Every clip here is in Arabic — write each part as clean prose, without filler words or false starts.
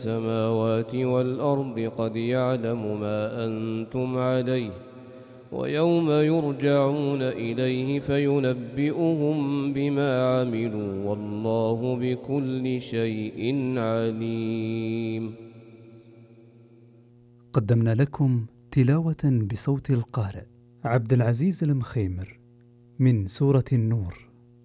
السماوات والأرض قد يعلم ما أنتم عليه ويوم يرجعون إليه فينبئهم بما عملوا والله بكل شيء عليم. قدمنا لكم تلاوة بصوت القارئ عبد العزيز المخيمر من سورة النور.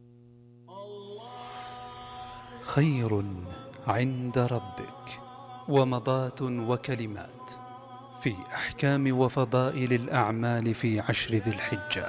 خير عند ربك ومضات وكلمات في أحكام وفضائل الأعمال في عشر ذي الحجة.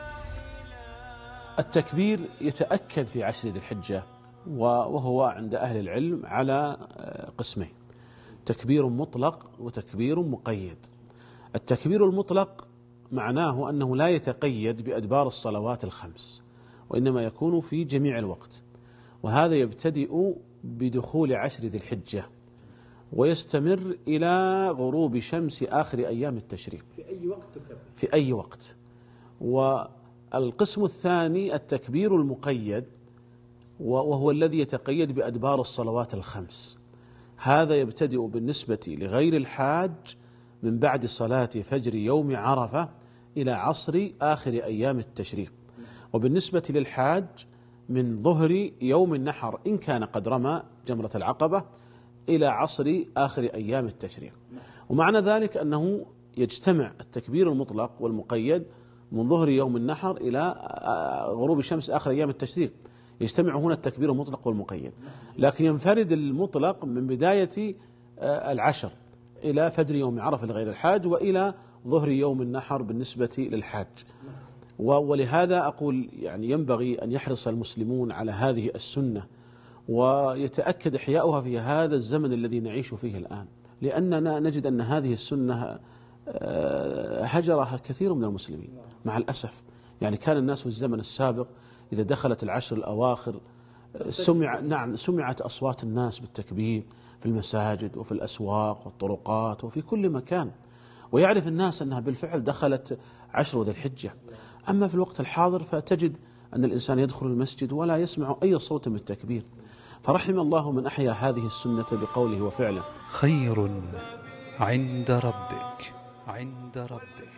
التكبير يتأكد في عشر ذي الحجة، وهو عند أهل العلم على قسمين: تكبير مطلق وتكبير مقيد. التكبير المطلق معناه أنه لا يتقيد بأدبار الصلوات الخمس، وإنما يكون في جميع الوقت، وهذا يبتدئ بدخول عشر ذي الحجة ويستمر إلى غروب شمس آخر أيام التشريق. في أي وقت تكبر؟ في أي وقت. والقسم الثاني التكبير المقيد، وهو الذي يتقيد بأدبار الصلوات الخمس. هذا يبتدئ بالنسبة لغير الحاج من بعد صلاة فجر يوم عرفة إلى عصر آخر أيام التشريق، وبالنسبة للحاج من ظهر يوم النحر إن كان قد رمى جمرة العقبة إلى عصر آخر أيام التشريق. ومعنى ذلك أنه يجتمع التكبير المطلق والمقيد من ظهر يوم النحر إلى غروب شمس آخر أيام التشريق، يجتمع هنا التكبير المطلق والمقيد. لكن ينفرد المطلق من بداية العشر إلى فجر يوم عرفة لغير الحاج، وإلى ظهر يوم النحر بالنسبة للحاج. ولهذا أقول يعني ينبغي أن يحرص المسلمون على هذه السنة ويتأكد إحياؤها في هذا الزمن الذي نعيش فيه الآن، لأننا نجد أن هذه السنة هجرها كثير من المسلمين مع الأسف. يعني كان الناس في الزمن السابق إذا دخلت العشر الأواخر سمعت أصوات الناس بالتكبير في المساجد وفي الأسواق والطرقات وفي كل مكان، ويعرف الناس أنها بالفعل دخلت عشر ذي الحجة. أما في الوقت الحاضر فتجد أن الإنسان يدخل المسجد ولا يسمع أي صوت من التكبير. فرحم الله من أحيا هذه السنة بقوله وفعله. خير عند ربك